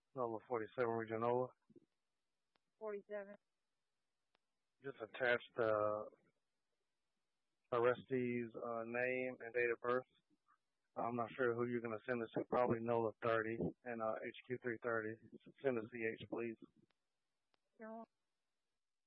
Number 47 Regionola. 47. Just attach the arrestee's name and date of birth. I'm not sure who you're going to send this to. Probably NOLA 30 and HQ 330. Send a CH, please. Sure.